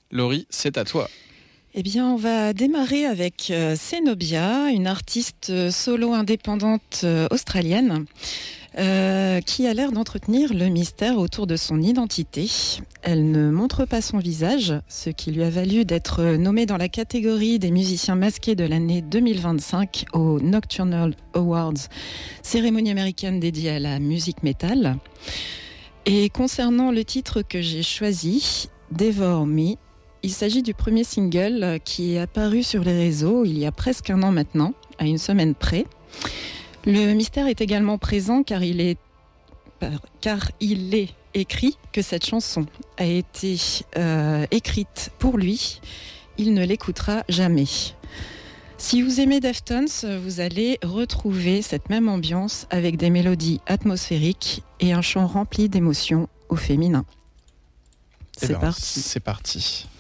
Laurie, c'est à toi. Eh bien, on va démarrer avec Zenobia, une artiste solo indépendante australienne qui a l'air d'entretenir le mystère autour de son identité. Elle ne montre pas son visage, ce qui lui a valu d'être nommée dans la catégorie des musiciens masqués de l'année 2025 aux Nocturnal Awards, cérémonie américaine dédiée à la musique métal. Et concernant le titre que j'ai choisi, Devour Me, il s'agit du premier single qui est apparu sur les réseaux il y a presque un an maintenant, à une semaine près. Le mystère est également présent car il est écrit que cette chanson a été écrite pour lui. Il ne l'écoutera jamais. Si vous aimez Deftones, vous allez retrouver cette même ambiance avec des mélodies atmosphériques et un chant rempli d'émotions au féminin. C'est parti. C'est parti.